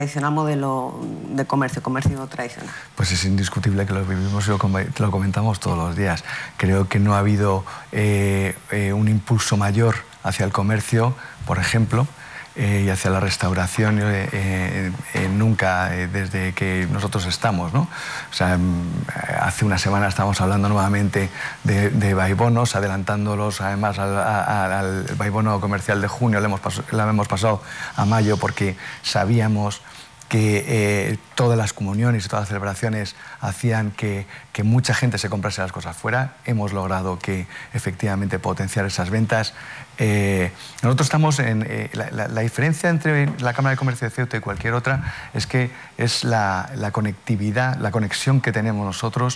tradicional modelo de comercio tradicional? Pues es indiscutible que lo vivimos y lo comentamos todos los días. Creo que no ha habido un impulso mayor hacia el comercio, por ejemplo, y hacia la restauración nunca desde que nosotros estamos, ¿no? O sea, hace una semana estábamos hablando nuevamente de vaibonos, adelantándolos además al vaibono comercial de junio, la hemos pasado a mayo porque sabíamos que todas las comuniones y todas las celebraciones hacían que mucha gente se comprase las cosas fuera. Hemos logrado que efectivamente potenciar esas ventas. Nosotros estamos en... la diferencia entre la Cámara de Comercio de Ceuta y cualquier otra es que es la conectividad, la conexión que tenemos nosotros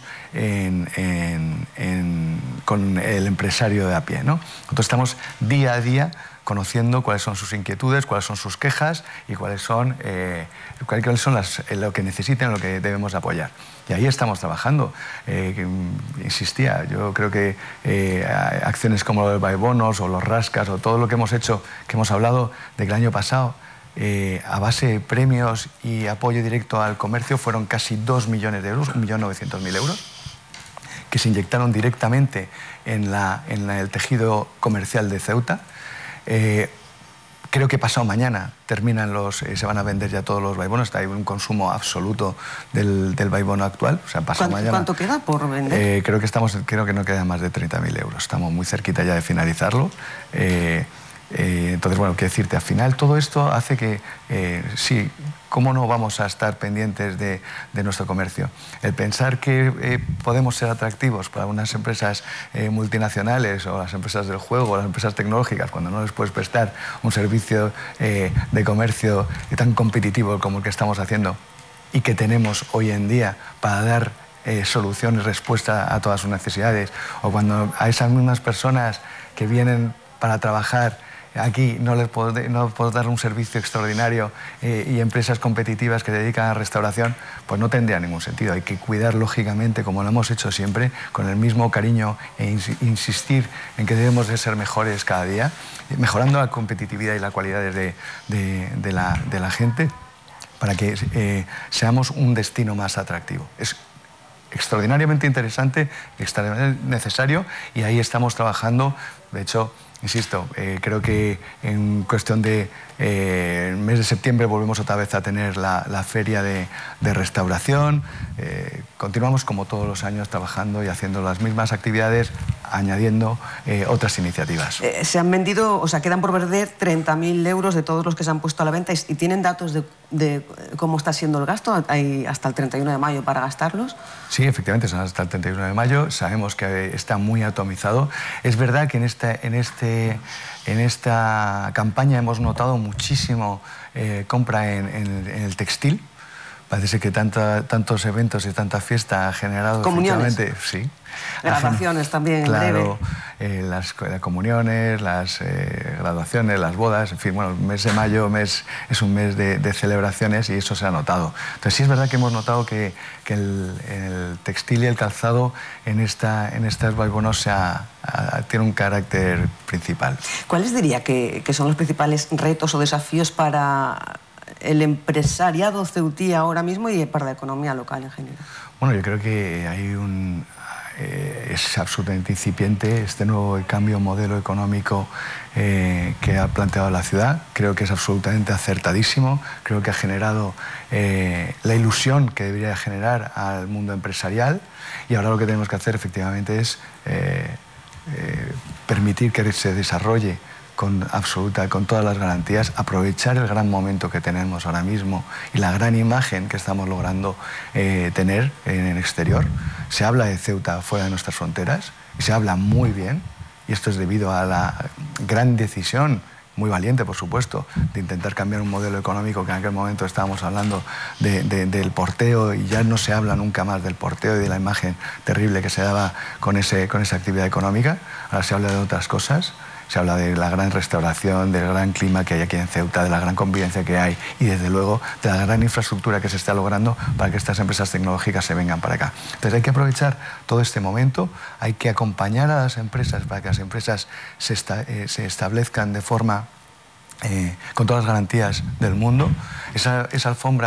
con el empresario de a pie, ¿no? Nosotros estamos día a día conociendo cuáles son sus inquietudes, cuáles son sus quejas y cuáles son lo que necesitan, lo que debemos apoyar. Y ahí estamos trabajando. Insistía, yo creo que acciones como los vaibonos o los rascas o todo lo que hemos hecho, que hemos hablado de que el año pasado, a base de premios y apoyo directo al comercio, fueron casi 2 millones de euros, 1.900.000 euros, que se inyectaron directamente en el tejido comercial de Ceuta. Creo que pasado mañana se van a vender ya todos los vaibonos. Hay un consumo absoluto del vaibono actual. O sea, ¿Cuánto queda por vender? Creo que no queda más de 30.000 euros. Estamos muy cerquita ya de finalizarlo. Entonces, bueno, qué decirte, al final todo esto hace que, sí, ¿cómo no vamos a estar pendientes de nuestro comercio? El pensar que podemos ser atractivos para unas empresas multinacionales o las empresas del juego o las empresas tecnológicas cuando no les puedes prestar un servicio de comercio tan competitivo como el que estamos haciendo y que tenemos hoy en día para dar solución y respuesta a todas sus necesidades, o cuando a esas mismas personas que vienen para trabajar aquí no les puedo dar un servicio extraordinario y empresas competitivas que dedican a restauración, pues no tendría ningún sentido. Hay que cuidar, lógicamente, como lo hemos hecho siempre, con el mismo cariño e insistir en que debemos de ser mejores cada día, mejorando la competitividad y la cualidad de la gente para que seamos un destino más atractivo. Es extraordinariamente interesante, extraordinariamente necesario, y ahí estamos trabajando. De hecho, insisto, creo que en cuestión de el mes de septiembre volvemos otra vez a tener la feria de restauración. Continuamos como todos los años trabajando y haciendo las mismas actividades, añadiendo otras iniciativas. Se han vendido, o sea, quedan por vender 30.000 euros de todos los que se han puesto a la venta, y tienen datos de cómo está siendo el gasto. ¿Hay hasta el 31 de mayo para gastarlos? Sí, efectivamente, son hasta el 31 de mayo. Sabemos que está muy atomizado. Es verdad que en esta campaña hemos notado muchísimo compra en el textil. Parece que tantos eventos y tanta fiesta ha generado... ¿Comuniones? Sí. Graduaciones también, claro, las comuniones, las graduaciones, las bodas, en fin, bueno, el mes de mayo es un mes de celebraciones y eso se ha notado. Entonces sí es verdad que hemos notado que el textil y el calzado en estas vaibonos tiene un carácter principal. ¿Cuáles diría que son los principales retos o desafíos para el empresariado ceutí ahora mismo y para la economía local en general? Bueno, yo creo que es absolutamente incipiente este nuevo cambio modelo económico que ha planteado la ciudad. Creo que es absolutamente acertadísimo. Creo que ha generado la ilusión que debería generar al mundo empresarial, y ahora lo que tenemos que hacer efectivamente es permitir que se desarrolle con todas las garantías, aprovechar el gran momento que tenemos ahora mismo y la gran imagen que estamos logrando tener en el exterior. Se habla de Ceuta fuera de nuestras fronteras y se habla muy bien, y esto es debido a la gran decisión, muy valiente por supuesto, de intentar cambiar un modelo económico que en aquel momento estábamos hablando del porteo, y ya no se habla nunca más del porteo y de la imagen terrible que se daba con esa actividad económica. Ahora se habla de otras cosas. Se habla de la gran restauración, del gran clima que hay aquí en Ceuta, de la gran convivencia que hay y, desde luego, de la gran infraestructura que se está logrando para que estas empresas tecnológicas se vengan para acá. Entonces hay que aprovechar todo este momento, hay que acompañar a las empresas para que las empresas se establezcan de forma con todas las garantías del mundo. Esa alfombra